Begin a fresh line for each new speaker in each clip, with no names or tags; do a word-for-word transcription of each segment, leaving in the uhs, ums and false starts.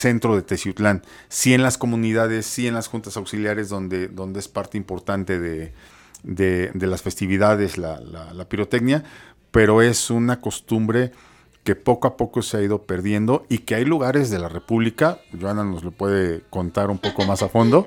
centro de Teciutlán, sí en las comunidades, sí en las juntas auxiliares donde, donde es parte importante de, de, de las festividades, la, la, la pirotecnia, pero es una costumbre que poco a poco se ha ido perdiendo y que hay lugares de la República, Joana nos lo puede contar un poco más a fondo,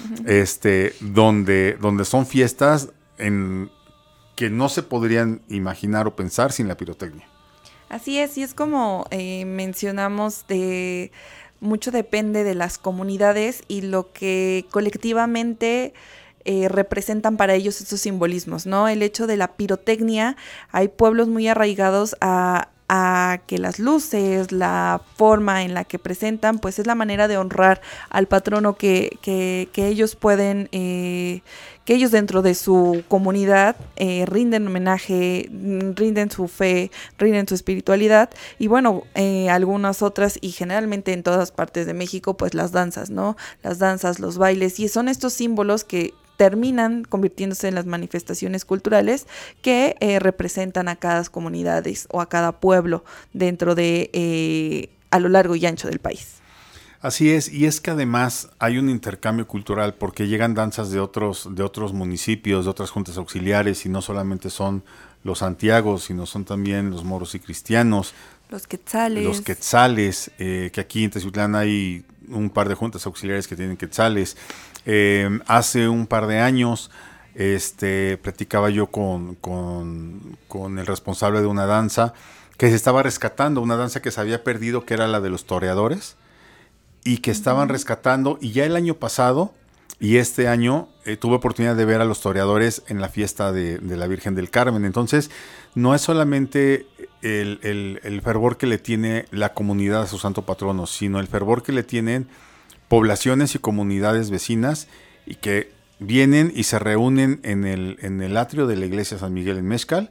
este, donde, donde son fiestas en, que no se podrían imaginar o pensar sin la pirotecnia.
Así es, y es como eh, mencionamos, de mucho depende de las comunidades y lo que colectivamente eh, representan para ellos estos simbolismos, ¿no? El hecho de la pirotecnia, hay pueblos muy arraigados a a que las luces, la forma en la que presentan, pues es la manera de honrar al patrono que, que, que ellos pueden, eh, que ellos dentro de su comunidad eh, rinden homenaje, rinden su fe, rinden su espiritualidad, y bueno, eh, algunas otras, y generalmente en todas partes de México, pues las danzas, ¿no? Las danzas, los bailes, y son estos símbolos que terminan convirtiéndose en las manifestaciones culturales que eh, representan a cada comunidad o a cada pueblo dentro de, eh, a lo largo y ancho del país.
Así es, y es que además hay un intercambio cultural porque llegan danzas de otros, de otros municipios, de otras juntas auxiliares, y no solamente son los santiagos, sino son también los moros y cristianos.
Los quetzales.
Los quetzales, eh, que aquí en Teciutlán hay un par de juntas auxiliares que tienen quetzales. Eh, hace un par de años este, platicaba yo con, con, con el responsable de una danza que se estaba rescatando, una danza que se había perdido, que era la de los toreadores, y que estaban uh-huh. rescatando, y ya el año pasado y este año eh, tuve oportunidad de ver a los toreadores en la fiesta de, de la Virgen del Carmen. Entonces, no es solamente el, el, el fervor que le tiene la comunidad a su santo patrono, sino el fervor que le tienen poblaciones y comunidades vecinas, y que vienen y se reúnen en el, en el atrio de la iglesia San Miguel en Mezcal,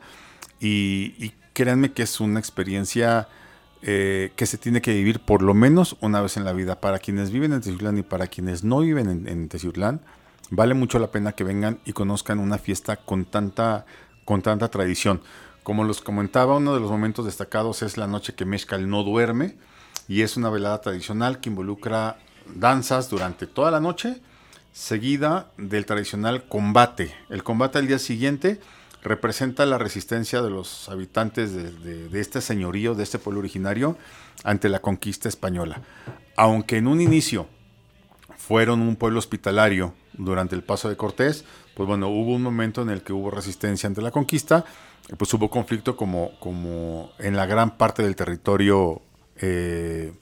y, y créanme que es una experiencia eh, que se tiene que vivir por lo menos una vez en la vida. Para quienes viven en Teciutlán y para quienes no viven en, en Teciutlán, vale mucho la pena que vengan y conozcan una fiesta con tanta, con tanta tradición. Como los comentaba, uno de los momentos destacados es la noche que Mezcal no duerme, y es una velada tradicional que involucra danzas durante toda la noche, seguida del tradicional combate. El combate al día siguiente representa la resistencia de los habitantes de, de, de este señorío, de este pueblo originario, ante la conquista española. Aunque en un inicio fueron un pueblo hospitalario durante el paso de Cortés, pues bueno, hubo un momento en el que hubo resistencia ante la conquista, pues hubo conflicto como, como en la gran parte del territorio eh,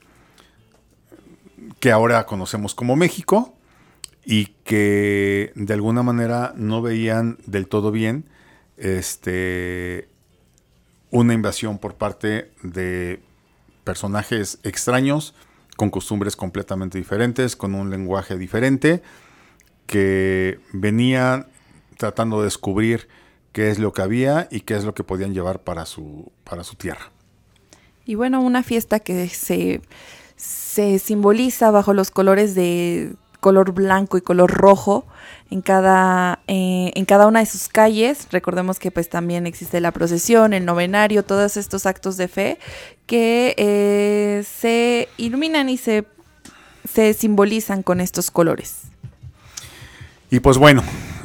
que ahora conocemos como México, y que de alguna manera no veían del todo bien este, una invasión por parte de personajes extraños, con costumbres completamente diferentes, con un lenguaje diferente, que venían tratando de descubrir qué es lo que había y qué es lo que podían llevar para su, para su tierra.
Y bueno, una fiesta que se, se simboliza bajo los colores de color blanco y color rojo en cada, eh, en cada una de sus calles. Recordemos que pues también existe la procesión, el novenario, todos estos actos de fe que eh, se iluminan y se, se simbolizan con estos colores.
Y pues bueno,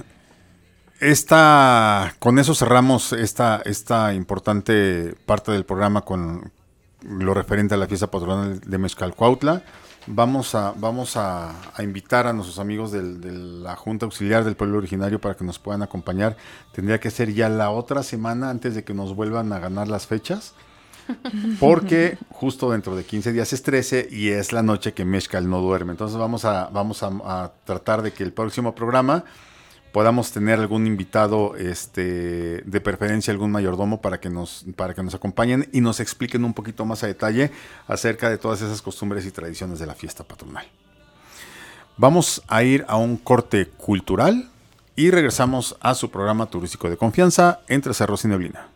esta, con eso cerramos esta, esta importante parte del programa con lo referente a la fiesta patronal de Mezcalcuautla. Vamos a, vamos a, a invitar a nuestros amigos del, de la Junta Auxiliar del Pueblo Originario para que nos puedan acompañar. Tendría que ser ya la otra semana antes de que nos vuelvan a ganar las fechas, porque justo dentro de quince días es trece y es la noche que Mezcal no duerme. Entonces vamos a, vamos a, a tratar de que el próximo programa podamos tener algún invitado, este, de preferencia algún mayordomo, para que nos, para que nos acompañen y nos expliquen un poquito más a detalle acerca de todas esas costumbres y tradiciones de la fiesta patronal. Vamos a ir a un corte cultural y regresamos a su programa turístico de confianza, Entre Cerros y Neblina.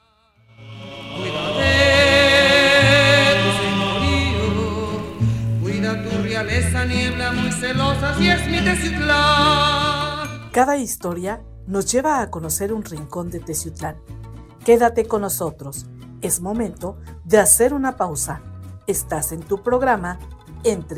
Cuida tu realeza, niebla muy celosa, si es mi Teciutlán.
Cada historia nos lleva a conocer un rincón de Teciutlán. Quédate con nosotros. Es momento de hacer una pausa. Estás en tu programa Entre